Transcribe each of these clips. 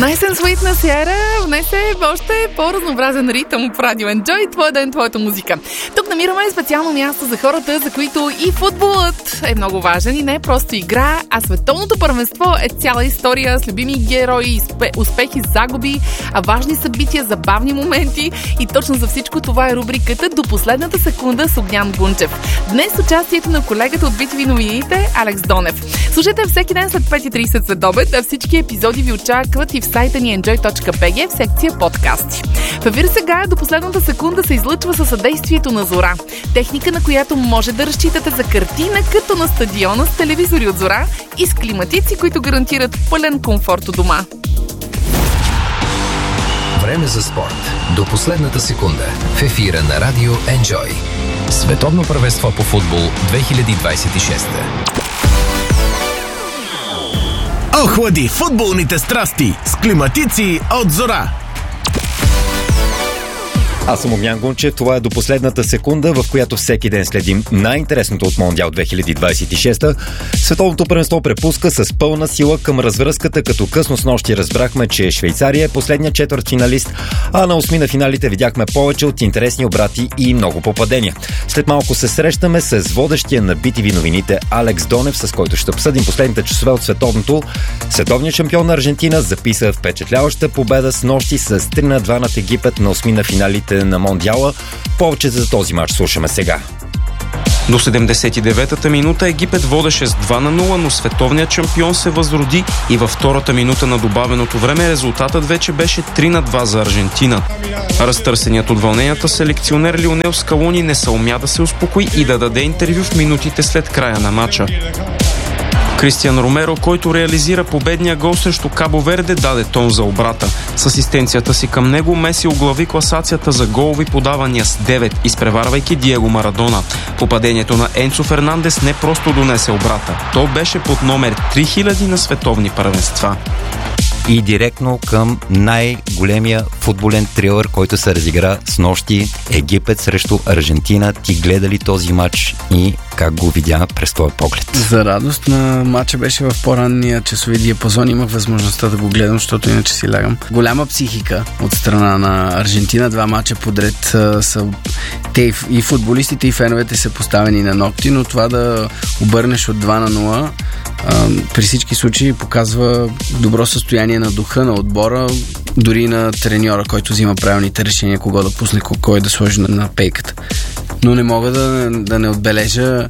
Nice and Sweet на Сиера внесе още по-разнообразен ритъм в Радио Enjoy. Твой ден, твоята музика. Тук намираме специално място за хората, за които и футболът е много важен и не е просто игра, а световното първенство е цяла история с любими герои, успехи, загуби, важни събития, забавни моменти и точно за всичко това е рубриката До последната секунда с Огнян Гунчев. Днес с участието на колегата от BTV новините Алекс Донев. Слушайте всеки ден след 5:30 след обед, а всички епизоди ви очакват и в сайта ни enjoy.bg в секция подкасти. В ефир сега До последната секунда се излъчва със съдействието на Зора. Техника, на която може да разчитате за картина като на стадиона с телевизори от Зора и с климатици, които гарантират пълен комфорт у дома. Време за спорт. До последната секунда. В ефира на Радио Enjoy. Световно първенство по футбол 2026. Охлади футболните страсти с климатици от Зора. Аз съм Огнян Гунчев, това е До последната секунда, в която всеки ден следим най-интересното от Мондиал 2026. Световното първенство препуска с пълна сила към развръзката, като късно снощи разбрахме, че Швейцария е последният четвъртфиналист, а на осми на финалите видяхме повече от интересни обрати и много попадения. След малко се срещаме с водещия на BTV новините Алекс Донев, с който ще обсъдим последните часове от световното. Световният шампион на Аржентина записа впечатляваща победа с нощи с 3-2 над Египет на осми на финалите на Мондиала. Повече за този матч слушаме сега. До 79-та минута Египет водеше с 2-0, но световният шампион се възроди и във втората минута на добавеното време резултатът вече беше 3-2 за Аржентина. Разтърсеният от вълненията селекционер Лионел Скалони не съумя да се успокои и да даде интервю в минутите след края на матча. Кристиан Ромеро, който реализира победния гол срещу Кабо Верде, даде тон за обрата. С асистенцията си към него Меси оглави класацията за голови подавания с 9, изпреварвайки Диего Марадона. Попадението на Енцо Фернандес не просто донесе обрата. То беше под номер 3000 на световни първенства. И директно към най-големия футболен трилър, който се разигра с нощи, Египет срещу Аржентина. Ти гледа ли този матч и как го видя през твоя поглед? За радост на матча беше в по-ранния часови диапазон. Имах възможността да го гледам, защото иначе си лягам. Голяма психика от страна на Аржентина. 2 матча подред са те и футболистите и феновете са поставени на ногти, но това да обърнеш от 2-0 при всички случаи показва добро състояние на духа на отбора, дори на треньора, който взима правилните решения кого да пусне, кой да сложи на пейката. Но не мога да не отбележа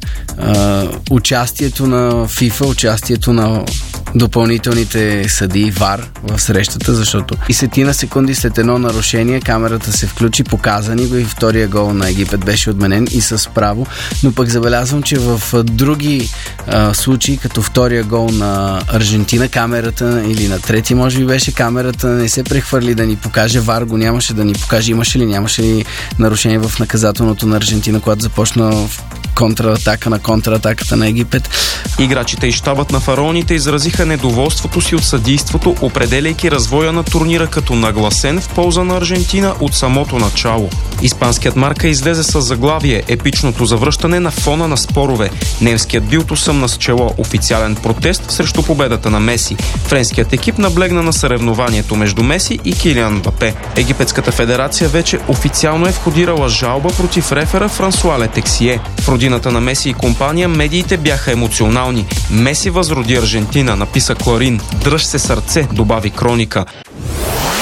участието на FIFA, участието на допълнителните съдии ВАР в срещата, защото и сетина секунди след едно нарушение камерата се включи, показани го и втория гол на Египет беше отменен и с право, но пък забелязвам, че в други случаи, като втория гол на Аржентина, камерата или на трети може би беше, камерата не се прехвърли да ни покаже, ВАР го нямаше да ни покаже имаше ли, нямаше ли нарушение в наказателното на Аржентина, когато започна в контратака на контратаката на Египет. Играчите и щабът на фараоните изразиха недоволството си от съдийството, определяйки развоя на турнира като нагласен в полза на Аржентина от самото начало. Испанският Марка излезе с заглавие "Епичното завръщане на фона на спорове". Немският Билд усъмна с чело официален протест срещу победата на Меси. Френският екип наблегна на съревнованието между Меси и Килиан Мбапе. Египетската федерация вече официално е входирала жалба против рефера Франсуа Летексие. В родината на Меси и компания медиите бяха емоционални. Меси възроди Аржентина, написа Кларин. Дръж се сърце, добави Кроника.